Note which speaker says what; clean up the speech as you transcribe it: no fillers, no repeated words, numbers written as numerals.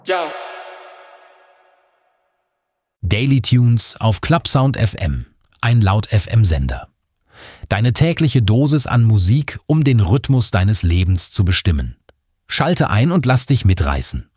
Speaker 1: Ja.
Speaker 2: Daily Tunes auf Clubsound FM, ein Laut-FM-Sender. Deine tägliche Dosis an Musik, um den Rhythmus deines Lebens zu bestimmen. Schalte ein und lass dich mitreißen.